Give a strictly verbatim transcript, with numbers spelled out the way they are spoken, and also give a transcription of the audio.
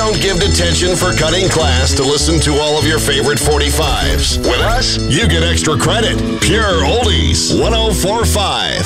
don't give detention for cutting class to listen to all of your favorite forty-fives. With us, you get extra credit. Pure Oldies, one oh four point five.